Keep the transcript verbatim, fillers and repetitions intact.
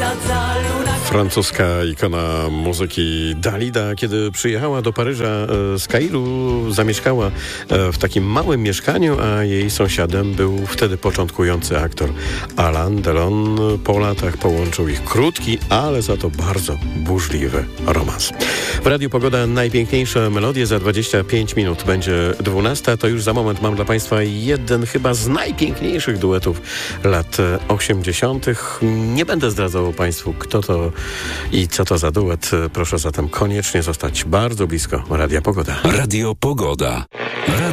Francuska ikona muzyki Dalida, kiedy przyjechała do Paryża z Kairu, zamieszkała w takim małym mieszkaniu, a jej sąsiadem był wtedy początkujący aktor Alain Delon. Po latach połączył ich krótki, ale za to bardzo burzliwy romans. W Radiu Pogoda najpiękniejsze melodie za dwadzieścia pięć minut. Będzie dwunasta, to już za moment mam dla Państwa jeden chyba z najpiękniejszych duetów lat osiemdziesiątych. Nie będę zdradzał Państwu, kto to i co to za duet. Proszę zatem koniecznie zostać bardzo blisko Radia Pogoda. Radio Pogoda. Radio